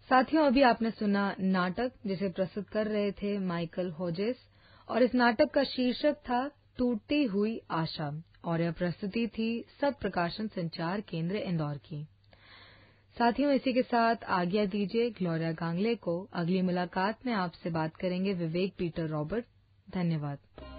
साथियों, अभी आपने सुना नाटक जिसे प्रस्तुत कर रहे थे माइकल होजेस और इस नाटक का शीर्षक था टूटी हुई आशा और यह प्रस्तुति थी सब प्रकाशन संचार केंद्र इंदौर की। साथियों, इसी के साथ आज्ञा दीजिए ग्लोरिया गांगले को। अगली मुलाकात में आपसे बात करेंगे विवेक पीटर रॉबर्ट। धन्यवाद।